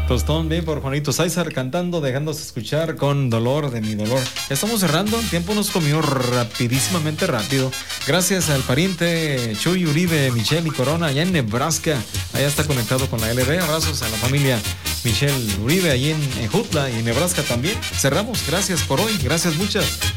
Tostón bien por Juanito Sáizar cantando, dejándose escuchar con Dolor de mi dolor. Estamos cerrando, el tiempo nos comió rapidísimamente rápido. Gracias al pariente Chuy Uribe, Michelle y Corona, allá en Nebraska. Allá está conectado con la LB. Abrazos a la familia Michelle Uribe, allí en Jutla y en Nebraska también. Cerramos, gracias por hoy, gracias muchas.